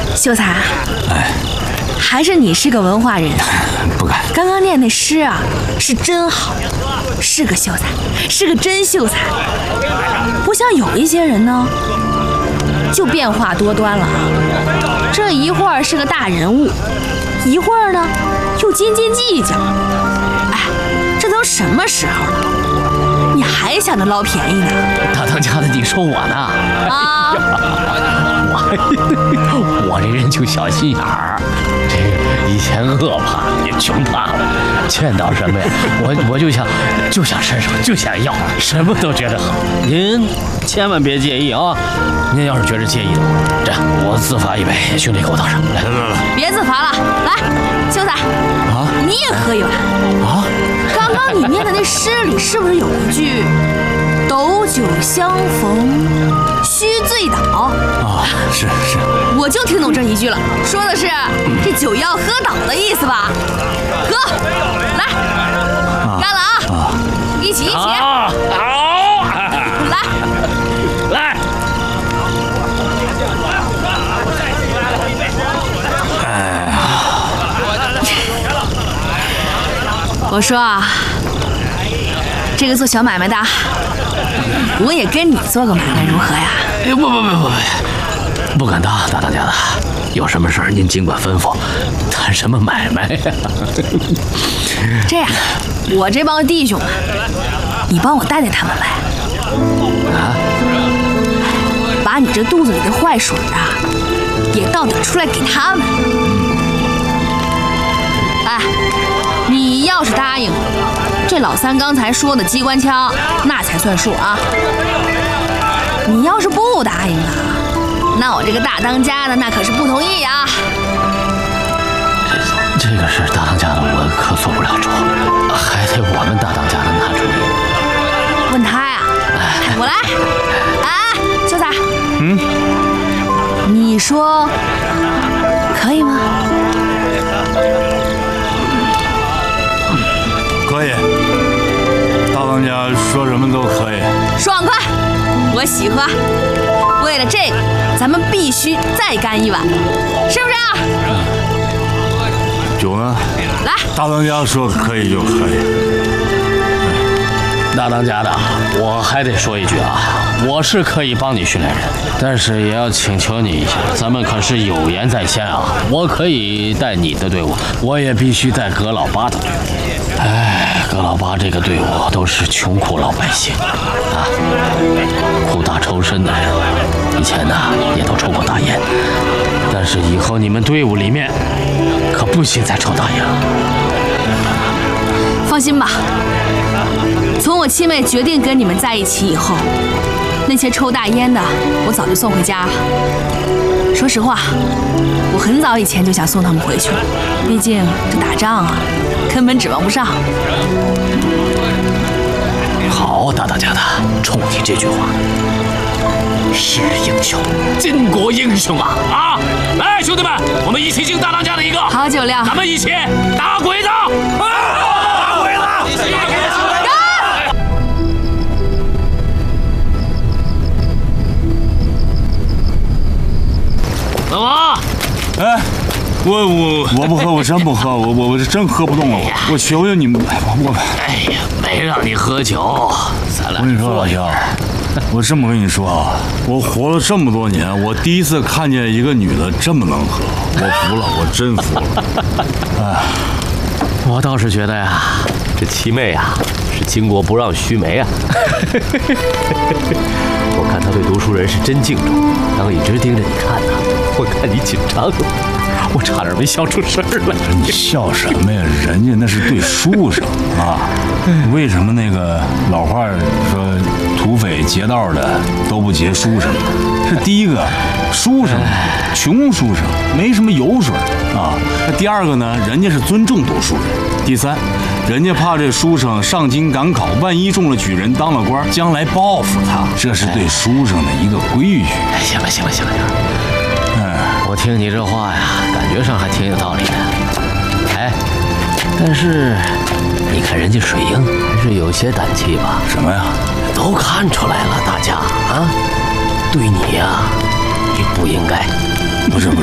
秀才， 哎， 还是你是个文化人。 不敢。 刚刚念那诗啊，是真好，是个秀才，是个真秀才。不像有一些人呢，就变化多端了啊。这一会儿是个大人物，一会儿呢又斤斤计较。哎，这都什么时候了，你还想着捞便宜呢？ 大当家的，你说我呢？ 啊！ 我这人就小心眼儿，这个以前饿怕也穷怕了，见到什么呀，我就想伸手，就想要，什么都觉得好。您千万别介意啊！您要是觉得介意的话，这样我自罚一杯，兄弟给我倒上。来， 别自罚了，来，秀才啊， 你也喝一碗啊！ 刚刚你念的那诗里是不是有一句“斗酒相逢须醉倒”？ 啊，是。 我就听懂这一句了，说的是这酒要喝倒的意思吧？喝，来，干了啊！一起， 好， 来。我说啊，这个做小买卖的，我也跟你做个买卖如何呀？ 不敢当，大当家的，有什么事儿您尽管吩咐，谈什么买卖呀？ 这样，我这帮弟兄们，你帮我带他们来， 啊， 把你这肚子里的坏水啊，也倒点出来给他们。哎，你要是答应，这老三刚才说的机关枪，那才算数啊。你要是不答应啊，那我这个大当家的那可是不同意啊。 这个事大当家的我可做不了主，还得我们大当家的拿主意。 问他呀，我来。哎，秀才，你说可以吗？ 可以，大当家说什么都可以。 爽快，我喜欢。为了这个，咱们必须再干一碗，是不是啊？ 酒呢？ 来， 大当家说可以就可以。 大当家的，我还得说一句啊，我是可以帮你训练人，但是也要请求你一下，咱们可是有言在先啊。我可以带你的队伍，我也必须带葛老八的队伍。哎，葛老八这个队伍都是穷苦老百姓啊，苦大仇深的人，以前呢也都抽过大烟，但是以后你们队伍里面可不许再抽大烟了。 放心吧，从我亲妹决定跟你们在一起以后，那些抽大烟的我早就送回家了。说实话，我很早以前就想送他们回去了，毕竟这打仗啊，根本指望不上。 好，大当家的，冲你这句话，是英雄，巾帼英雄啊！啊，来，兄弟们，我们一起敬大当家的一个。 好酒量， 咱们一起打鬼子！打鬼子！老王， 哎，我不喝，我真不喝，我是真喝不动了，我求求你们，我。 哎呀，没让你喝酒，咱俩我跟你说，老肖，我这么跟你说啊，我活了这么多年，我第一次看见一个女的这么能喝，我服了，我真服了。哎， 我倒是觉得呀，这七妹啊，是巾帼不让须眉啊。我看她对读书人是真敬重，刚一直盯着你看呢，我看你紧张了，我差点没笑出声来。 你笑什么呀？人家那是对书生啊。为什么那个老话说土匪劫道的都不劫书生？是第一个，书生穷书生没什么油水啊。那第二个呢，人家是尊重读书人。第三，人家怕这书生上京赶考，万一中了举人当了官，将来报复他，这是对书生的一个规矩。 行了，我听你这话呀，感觉上还挺有道理的。哎，但是你看人家水英还是有些胆气吧？ 什么呀？ 都看出来了，大家啊，对你呀，也不应该。 不是。